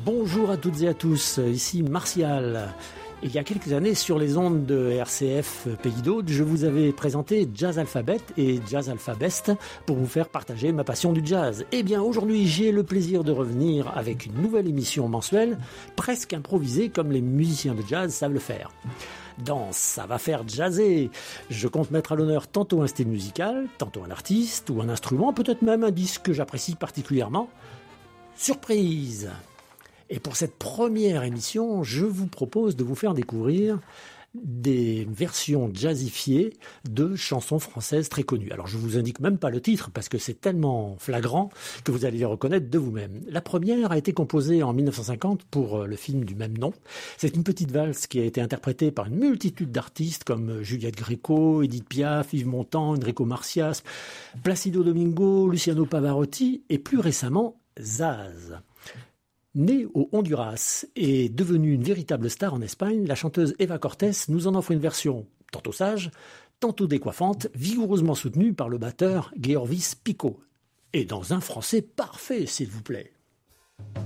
Bonjour à toutes et à tous, ici Martial. Il y a quelques années, sur les ondes de RCF Pays d'Aude, je vous avais présenté Jazz Alphabet et Jazz Alpha Best pour vous faire partager ma passion du jazz. Eh bien, aujourd'hui, j'ai le plaisir de revenir avec une nouvelle émission mensuelle, presque improvisée comme les musiciens de jazz savent le faire. Dans Ça va faire jazzer, je compte mettre à l'honneur tantôt un style musical, tantôt un artiste ou un instrument, peut-être même un disque que j'apprécie particulièrement. Surprise! Et pour cette première émission, je vous propose de vous faire découvrir des versions jazzifiées de chansons françaises très connues. Alors je vous indique même pas le titre parce que c'est tellement flagrant que vous allez les reconnaître de vous-même. La première a été composée en 1950 pour le film du même nom. C'est une petite valse qui a été interprétée par une multitude d'artistes comme Juliette Gréco, Édith Piaf, Yves Montand, Enrico Macias, Placido Domingo, Luciano Pavarotti et plus récemment Zaz. Née au Honduras et devenue une véritable star en Espagne, la chanteuse Eva Cortés nous en offre une version tantôt sage, tantôt décoiffante, vigoureusement soutenue par le batteur Georvis Picot. Et dans un français parfait, s'il vous plaît.